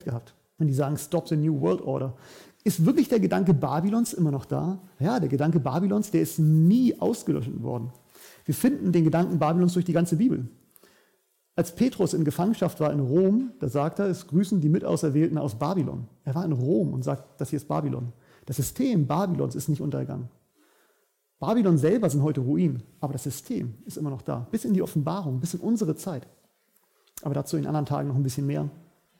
gehabt. Wenn die sagen, stop the new world order. Ist wirklich der Gedanke Babylons immer noch da? Ja, der Gedanke Babylons, der ist nie ausgelöscht worden. Wir finden den Gedanken Babylons durch die ganze Bibel. Als Petrus in Gefangenschaft war in Rom, da sagt er, es grüßen die Mitauserwählten aus Babylon. Er war in Rom und sagt, das hier ist Babylon. Das System Babylons ist nicht untergegangen. Babylon selber sind heute Ruinen, aber das System ist immer noch da. Bis in die Offenbarung, bis in unsere Zeit. Aber dazu in anderen Tagen noch ein bisschen mehr.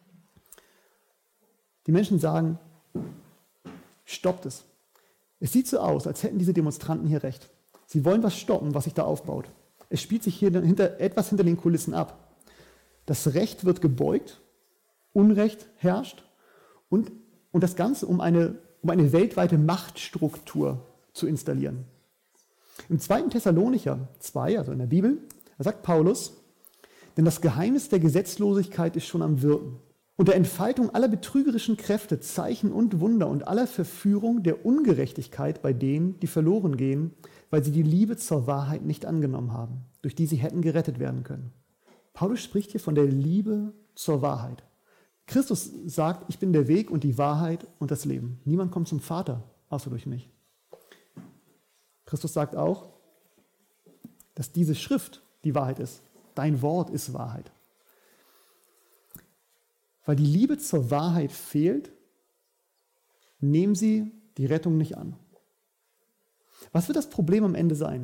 Die Menschen sagen, stoppt es. Es sieht so aus, als hätten diese Demonstranten hier recht. Sie wollen was stoppen, was sich da aufbaut. Es spielt sich hier etwas hinter den Kulissen ab. Das Recht wird gebeugt, Unrecht herrscht und das Ganze, um eine weltweite Machtstruktur zu installieren. Im 2. Thessalonicher 2, also in der Bibel, da sagt Paulus, denn das Geheimnis der Gesetzlosigkeit ist schon am Wirken. Und der Entfaltung aller betrügerischen Kräfte, Zeichen und Wunder und aller Verführung der Ungerechtigkeit bei denen, die verloren gehen, weil sie die Liebe zur Wahrheit nicht angenommen haben, durch die sie hätten gerettet werden können. Paulus spricht hier von der Liebe zur Wahrheit. Christus sagt, ich bin der Weg und die Wahrheit und das Leben. Niemand kommt zum Vater, außer durch mich. Christus sagt auch, dass diese Schrift die Wahrheit ist. Dein Wort ist Wahrheit. Weil die Liebe zur Wahrheit fehlt, nehmen sie die Rettung nicht an. Was wird das Problem am Ende sein?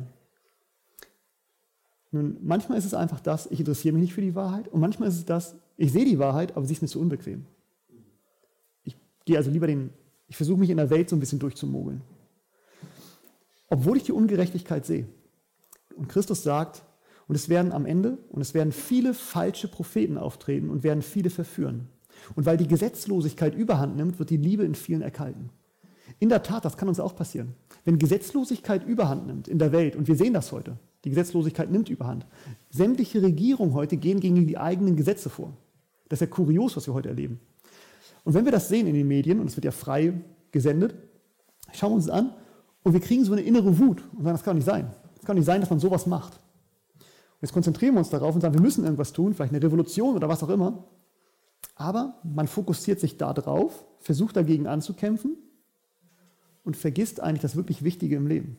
Nun, manchmal ist es einfach das, ich interessiere mich nicht für die Wahrheit, und manchmal ist es das, ich sehe die Wahrheit, aber sie ist mir zu unbequem. Ich gehe also lieber ich versuche mich in der Welt so ein bisschen durchzumogeln. Obwohl ich die Ungerechtigkeit sehe. Und Christus sagt, und es werden viele falsche Propheten auftreten und werden viele verführen. Und weil die Gesetzlosigkeit überhand nimmt, wird die Liebe in vielen erkalten. In der Tat, das kann uns auch passieren. Wenn Gesetzlosigkeit überhand nimmt in der Welt, und wir sehen das heute, die Gesetzlosigkeit nimmt überhand. Sämtliche Regierungen heute gehen gegen die eigenen Gesetze vor. Das ist ja kurios, was wir heute erleben. Und wenn wir das sehen in den Medien, und es wird ja frei gesendet, schauen wir uns das an und wir kriegen so eine innere Wut und sagen, das kann doch nicht sein. Es kann nicht sein, dass man sowas macht. Und jetzt konzentrieren wir uns darauf und sagen, wir müssen irgendwas tun, vielleicht eine Revolution oder was auch immer. Aber man fokussiert sich da drauf, versucht dagegen anzukämpfen und vergisst eigentlich das wirklich Wichtige im Leben.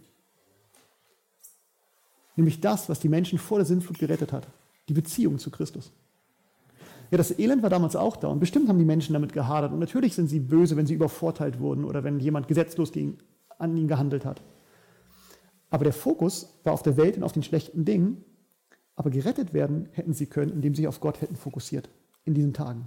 Nämlich das, was die Menschen vor der Sintflut gerettet hat, die Beziehung zu Christus. Ja, das Elend war damals auch da und bestimmt haben die Menschen damit gehadert und natürlich sind sie böse, wenn sie übervorteilt wurden oder wenn jemand gesetzlos an ihnen gehandelt hat. Aber der Fokus war auf der Welt und auf den schlechten Dingen, aber gerettet werden hätten sie können, indem sie sich auf Gott hätten fokussiert in diesen Tagen.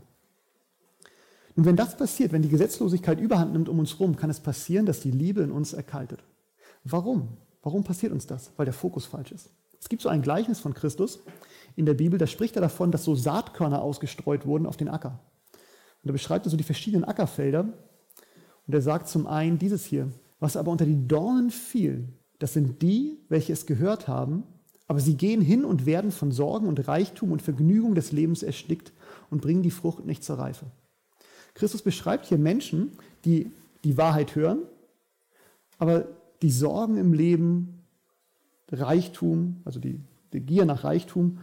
Und wenn das passiert, wenn die Gesetzlosigkeit überhand nimmt um uns herum, kann es passieren, dass die Liebe in uns erkaltet. Warum? Warum passiert uns das? Weil der Fokus falsch ist. Es gibt so ein Gleichnis von Christus in der Bibel, da spricht er davon, dass so Saatkörner ausgestreut wurden auf den Acker. Und da beschreibt er so die verschiedenen Ackerfelder und er sagt zum einen dieses hier, was aber unter die Dornen fiel, das sind die, welche es gehört haben, aber sie gehen hin und werden von Sorgen und Reichtum und Vergnügung des Lebens erstickt und bringen die Frucht nicht zur Reife. Christus beschreibt hier Menschen, die die Wahrheit hören, aber die Sorgen im Leben, Reichtum, also die Gier nach Reichtum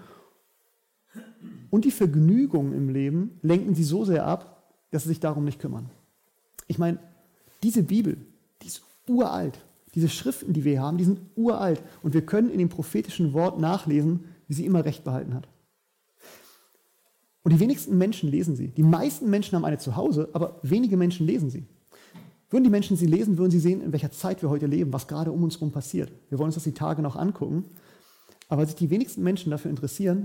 und die Vergnügung im Leben lenken sie so sehr ab, dass sie sich darum nicht kümmern. Ich meine, diese Bibel, die ist uralt. Diese Schriften, die wir haben, die sind uralt. Und wir können in dem prophetischen Wort nachlesen, wie sie immer Recht behalten hat. Und die wenigsten Menschen lesen sie. Die meisten Menschen haben eine zu Hause, aber wenige Menschen lesen sie. Würden die Menschen sie lesen, würden sie sehen, in welcher Zeit wir heute leben, was gerade um uns herum passiert. Wir wollen uns das die Tage noch angucken. Aber weil sich die wenigsten Menschen dafür interessieren,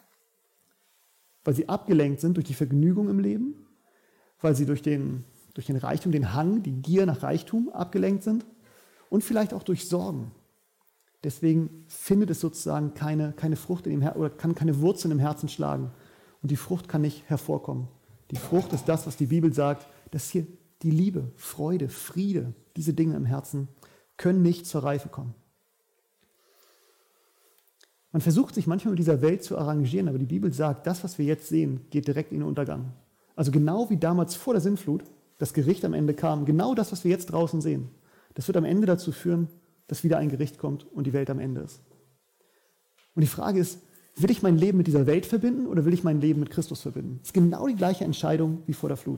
weil sie abgelenkt sind durch die Vergnügung im Leben, weil sie durch den Reichtum, den Hang, die Gier nach Reichtum abgelenkt sind und vielleicht auch durch Sorgen. Deswegen findet es sozusagen keine Frucht in dem Herzen oder kann keine Wurzeln im Herzen schlagen. Und die Frucht kann nicht hervorkommen. Die Frucht ist das, was die Bibel sagt, dass hier die Liebe, Freude, Friede, diese Dinge im Herzen können nicht zur Reife kommen. Man versucht sich manchmal mit dieser Welt zu arrangieren, aber die Bibel sagt, das, was wir jetzt sehen, geht direkt in den Untergang. Also genau wie damals vor der Sintflut das Gericht am Ende kam, genau das, was wir jetzt draußen sehen, das wird am Ende dazu führen, dass wieder ein Gericht kommt und die Welt am Ende ist. Und die Frage ist, will ich mein Leben mit dieser Welt verbinden oder will ich mein Leben mit Christus verbinden? Das ist genau die gleiche Entscheidung wie vor der Flut.